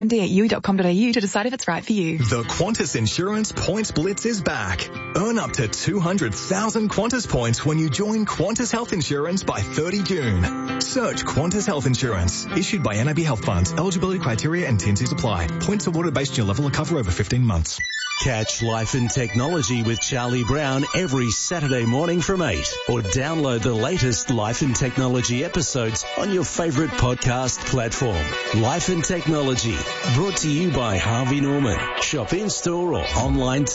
at ue.com.au to decide if it's right for you. The Qantas Insurance Points Blitz is back. Earn up to 200,000 Qantas points when you join Qantas Health Insurance by 30 June. Search Qantas Health Insurance. Issued by NAB Health Funds. Eligibility criteria and T&Cs apply. Points awarded based on your level of cover over 15 months. Catch Life in Technology with Charlie Brown every Saturday morning from 8, or download the latest Life in Technology episodes on your favorite podcast platform. Life in Technology, brought to you by Harvey Norman. Shop in store or online